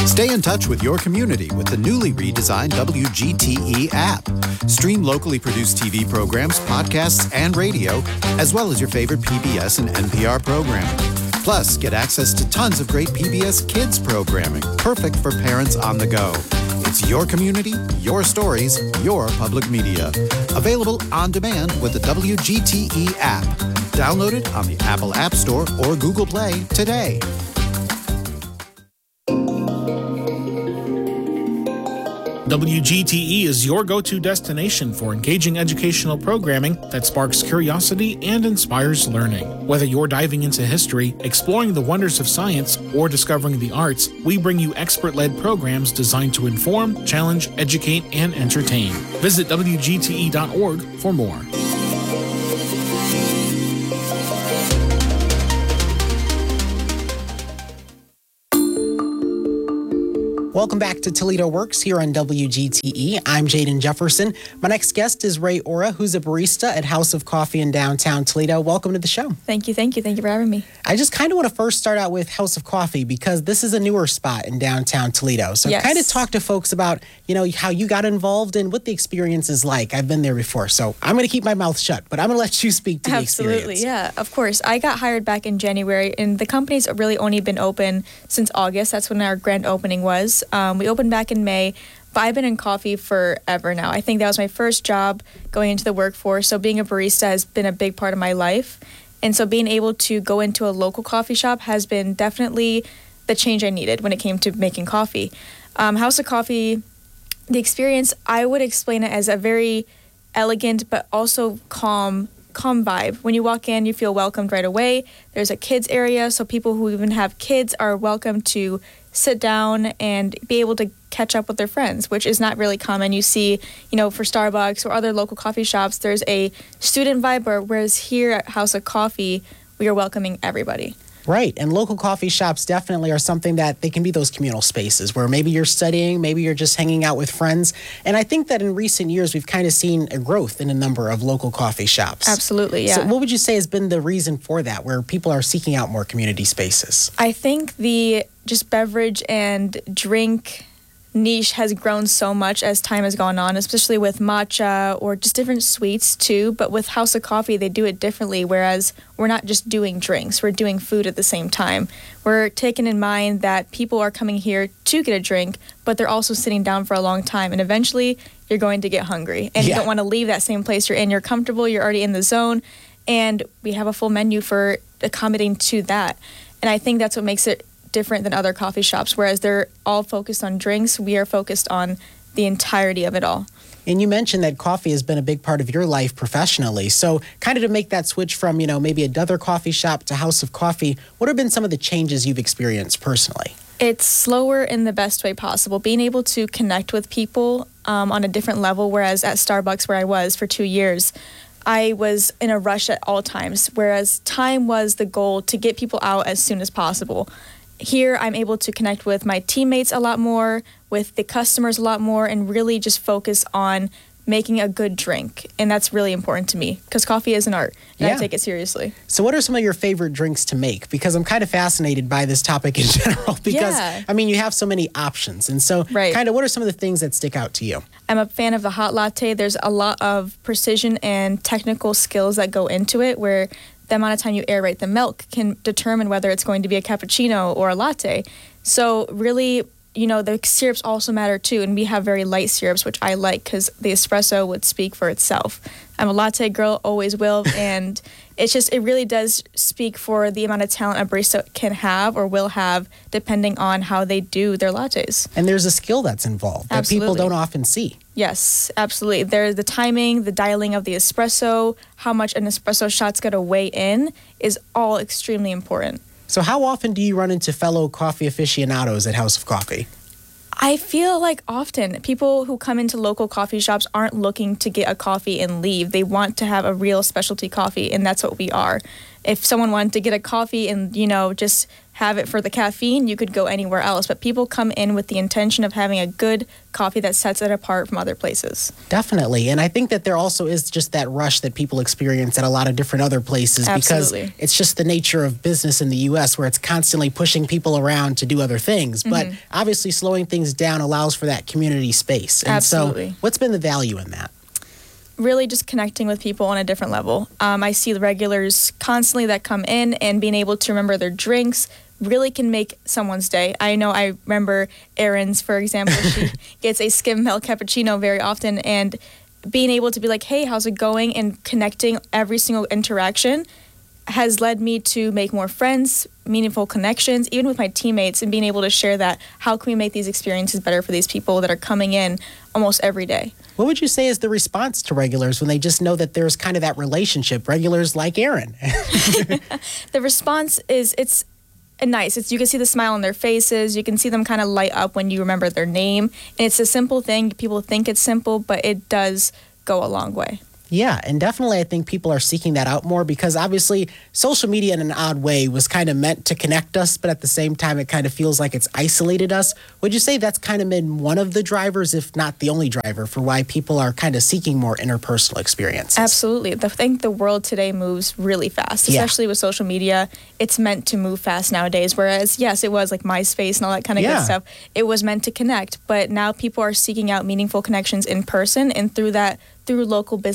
Stay in touch with your community with the newly redesigned WGTE app. Stream locally produced TV programs, podcasts, and radio, as well as your favorite PBS and NPR programming. Plus, get access to tons of great PBS Kids programming, perfect for parents on the go. It's your community, your stories, your public media. Available on demand with the WGTE app. Download it on the Apple App Store or Google Play today. WGTE is your go-to destination for engaging educational programming that sparks curiosity and inspires learning. Whether you're diving into history, exploring the wonders of science, or discovering the arts, we bring you expert-led programs designed to inform, challenge, educate, and entertain. Visit WGTE.org for more. Welcome back to Toledo Works here on WGTE. I'm Jaden Jefferson. My next guest is Ray Ora, who's a barista at House of Coffee in downtown Toledo. Welcome to the show. Thank you for having me. I just kind of want to first start out with House of Coffee because this is a newer spot in downtown Toledo. So kind of talk to folks about, how you got involved and what the experience is like. I've been there before, so I'm going to keep my mouth shut, but I'm going to let you speak to the experience. Absolutely, yeah, of course. I got hired back in January, and the company's really only been open since August. That's when our grand opening was. We opened back in May, but I've been in coffee forever now. I think that was my first job going into the workforce, so being a barista has been a big part of my life. And so being able to go into a local coffee shop has been definitely the change I needed when it came to making coffee. House of Coffee, the experience, I would explain it as a very elegant but also calm vibe. When you walk in, you feel welcomed right away. There's a kids area, so people who even have kids are welcome to sit down and be able to catch up with their friends, which is not really common. You see, for Starbucks or other local coffee shops, there's a student vibe, whereas here at House of Coffee, we are welcoming everybody. Right, and local coffee shops definitely are something that they can be those communal spaces where maybe you're studying, maybe you're just hanging out with friends. And I think that in recent years, we've kind of seen a growth in a number of local coffee shops. Absolutely, yeah. So what would you say has been the reason for that, where people are seeking out more community spaces? I think the just beverage and drink niche has grown so much as time has gone on, especially with matcha or just different sweets too. But with House of Coffee, they do it differently, whereas we're not just doing drinks, we're doing food at the same time. We're taking in mind that people are coming here to get a drink, but they're also sitting down for a long time, and eventually you're going to get hungry. And you don't want to leave that same place you're in. You're comfortable, you're already in the zone, and we have a full menu for accommodating to that. And I think that's what makes it different than other coffee shops, whereas they're all focused on drinks. We are focused on the entirety of it all. And you mentioned that coffee has been a big part of your life professionally. So kind of to make that switch from, maybe another coffee shop to House of Coffee, what have been some of the changes you've experienced personally? It's slower in the best way possible. Being able to connect with people on a different level, whereas at Starbucks, where I was for 2 years, I was in a rush at all times, whereas time was the goal to get people out as soon as possible. Here, I'm able to connect with my teammates a lot more, with the customers a lot more, and really just focus on making a good drink. And that's really important to me because coffee is an art, and I take it seriously. So what are some of your favorite drinks to make? Because I'm kind of fascinated by this topic in general because, you have so many options. And so kind of what are some of the things that stick out to you? I'm a fan of the hot latte. There's a lot of precision and technical skills that go into it, where the amount of time you aerate the milk can determine whether it's going to be a cappuccino or a latte. So really, the syrups also matter too, and we have very light syrups, which I like because the espresso would speak for itself. I'm a latte girl, always will, and it really does speak for the amount of talent a barista can have or will have depending on how they do their lattes. And there's a skill that's involved that people don't often see. Yes, absolutely. There's the timing, the dialing of the espresso, how much an espresso shot's got to weigh in is all extremely important. So how often do you run into fellow coffee aficionados at House of Coffee? I feel like often people who come into local coffee shops aren't looking to get a coffee and leave. They want to have a real specialty coffee, and that's what we are. if someone wanted to get a coffee and, just have it for the caffeine, you could go anywhere else. But people come in with the intention of having a good coffee that sets it apart from other places. Definitely. And I think that there also is just that rush that people experience at a lot of different other places. Absolutely. Because it's just the nature of business in the U.S. where it's constantly pushing people around to do other things. But obviously slowing things down allows for that community space. And Absolutely. So what's been the value in that? Really just connecting with people on a different level. I see the regulars constantly that come in, and being able to remember their drinks really can make someone's day. I know I remember Erin's, for example. She gets a skim milk cappuccino very often, and being able to be like, hey, how's it going? And connecting every single interaction has led me to make more friends, meaningful connections, even with my teammates, and being able to share that. How can we make these experiences better for these people that are coming in almost every day? What would you say is the response to regulars when they just know that there's kind of that relationship, regulars like Erin? The response is, it's nice. You can see the smile on their faces. You can see them kind of light up when you remember their name. And it's a simple thing. People think it's simple, but it does go a long way. Yeah, and definitely I think people are seeking that out more because obviously social media in an odd way was kind of meant to connect us, but at the same time it kind of feels like it's isolated us. Would you say that's kind of been one of the drivers, if not the only driver, for why people are kind of seeking more interpersonal experiences? Absolutely. I think the world today moves really fast, especially with social media. It's meant to move fast nowadays, whereas, yes, it was like MySpace and all that kind of good stuff. It was meant to connect, but now people are seeking out meaningful connections in person, and through local business